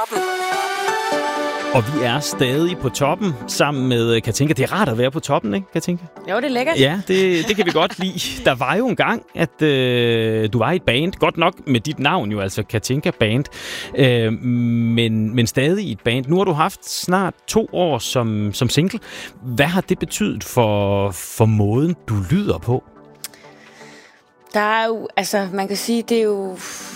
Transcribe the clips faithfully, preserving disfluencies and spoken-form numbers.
Og vi er stadig på toppen sammen med Katinka. Det er rart at være på toppen, ikke, Katinka? Jo, det er lækkert. Ja, det, det kan vi godt lide. Der var jo en gang, at øh, du var i et band. Godt nok med dit navn jo, altså Katinka Band. Øh, men, men stadig i et band. Nu har du haft snart to år som, som single. Hvad har det betydet for, for måden, du lyder på? Der er jo, altså man kan sige, det er jo...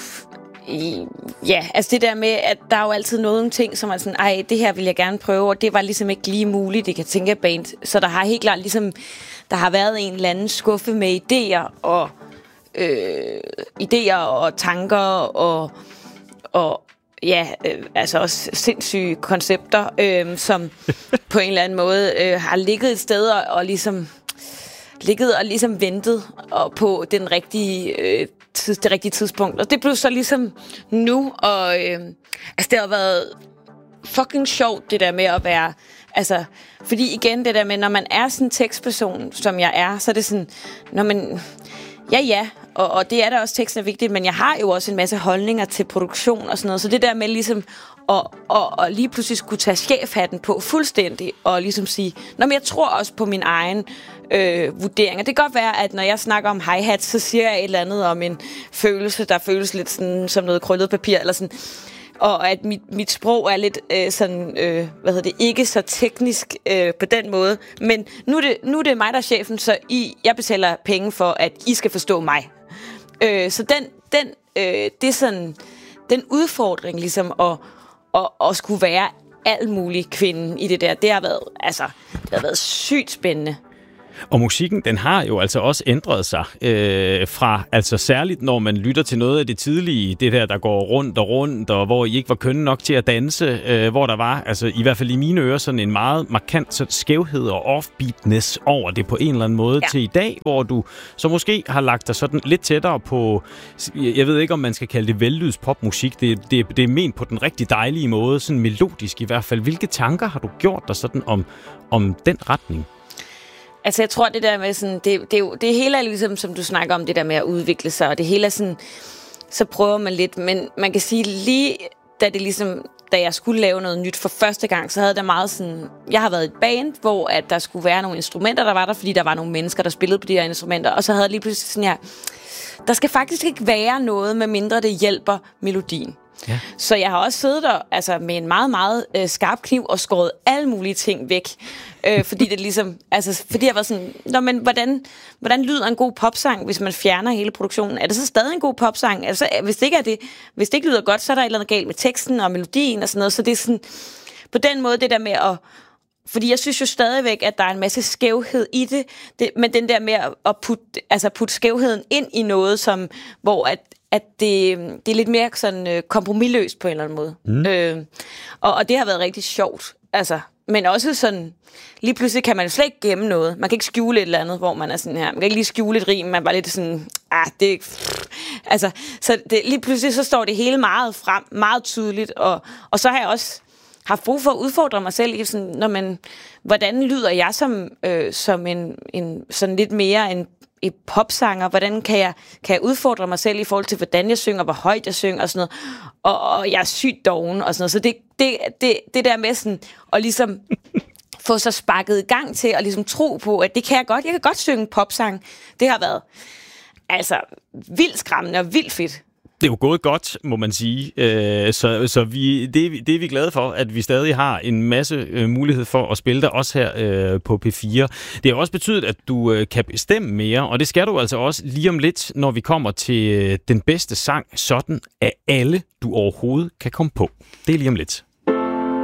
Ja, altså det der med, at der er jo altid nogle ting, som er sådan, ej, det her vil jeg gerne prøve, og det var ligesom ikke lige muligt, det kan tænke band. Så der har helt klart ligesom, der har været en eller anden skuffe med idéer og øh, idéer og tanker og, og ja, øh, altså også sindssyge koncepter, øh, som på en eller anden måde øh, har ligget et sted og, og ligesom ligget og ligesom ventet og på den rigtige øh, tids, det rigtige tidspunkt. Og det blev så ligesom nu, og øh, altså det har været fucking sjovt, det der med at være, altså, fordi igen, det der med, når man er sådan en tekstperson, som jeg er, så er det sådan, når man, ja ja, og, og det er da også, teksten er vigtigt, men jeg har jo også en masse holdninger til produktion og sådan noget, så det der med ligesom Og, og, og lige pludselig skulle tage chefhatten på fuldstændig, og ligesom sige, nå, men jeg tror også på min egen øh, vurderinger. Det kan godt være, at når jeg snakker om hi-hat, så siger jeg et eller andet om en følelse, der føles lidt sådan, som noget krøllet papir, eller sådan, og at mit, mit sprog er lidt øh, sådan, øh, hvad hedder det, ikke så teknisk øh, på den måde, men nu er, det, nu er det mig, der er chefen, så I, jeg betaler penge for, at I skal forstå mig. Øh, så den, den, øh, det er sådan, den udfordring ligesom, at Og, og skulle være alt muligt kvinde i det der. Det har været, altså, det har været sygt spændende. Og musikken, den har jo altså også ændret sig øh, fra, altså særligt når man lytter til noget af det tidlige, det der, der går rundt og rundt, og hvor I ikke var kønne nok til at danse, øh, hvor der var, altså i hvert fald i mine ører, sådan en meget markant sådan, skævhed og offbeatness over det på en eller anden måde, ja. Til i dag, hvor du så måske har lagt dig sådan lidt tættere på, jeg ved ikke, om man skal kalde det vellyds popmusik, det, det, det er ment på den rigtig dejlige måde, sådan melodisk i hvert fald. Hvilke tanker har du gjort dig sådan om, om den retning? Altså, jeg tror, det der med sådan, det, det, er jo, det hele er ligesom, som du snakker om, det der med at udvikle sig, og det hele er sådan, så prøver man lidt, men man kan sige, lige da det ligesom, da jeg skulle lave noget nyt for første gang, så havde der meget sådan, jeg har været i et band, hvor at der skulle være nogle instrumenter, der var der, fordi der var nogle mennesker, der spillede på de her instrumenter, og så havde jeg lige pludselig sådan her, der skal faktisk ikke være noget, med mindre det hjælper melodien. Ja. Så jeg har også siddet der altså, med en meget, meget øh, skarp kniv og skåret alle mulige ting væk. Øh, fordi det ligesom, altså, fordi jeg var sådan, nå, men hvordan, hvordan lyder en god popsang, hvis man fjerner hele produktionen? Er det så stadig en god popsang? Altså, hvis det ikke er det, hvis det ikke lyder godt, så er der et eller andet galt med teksten og melodien og sådan noget. Så det er sådan, på den måde, det der med at, fordi jeg synes jo stadigvæk, at der er en masse skævhed i det, det men den der med at putte, altså putte skævheden ind i noget, som, hvor at at det, det er lidt mere sådan øh, kompromisløst på en eller anden måde. Mm. Øh, og, og det har været rigtig sjovt. Altså, men også sådan, lige pludselig kan man slet ikke gemme noget. Man kan ikke skjule et eller andet, hvor man er sådan her. Man kan ikke lige skjule et rim, man er bare lidt sådan, ah, det er altså, så det, lige pludselig så står det hele meget frem, meget tydeligt, og, og så har jeg også haft brug for at udfordre mig selv i sådan, når man, hvordan lyder jeg som, øh, som en, en, sådan lidt mere en i popsanger, hvordan kan jeg, kan jeg udfordre mig selv i forhold til, hvordan jeg synger, hvor højt jeg synger og sådan noget, og, og jeg er sygt doven og sådan noget, så det, det, det, det der med sådan, at ligesom få sig sparket i gang til, og ligesom tro på, at det kan jeg godt, jeg kan godt synge popsang, det har været, altså, vildt skræmmende og vildt fedt. Det er jo gået godt, må man sige. Så, så vi, det, det er vi glade for, at vi stadig har en masse mulighed for at spille dig også her på P fire. Det har også betydet, at du kan bestemme mere, og det skal du altså også lige om lidt, når vi kommer til den bedste sang, sådan at alle du overhovedet kan komme på. Det er lige om lidt.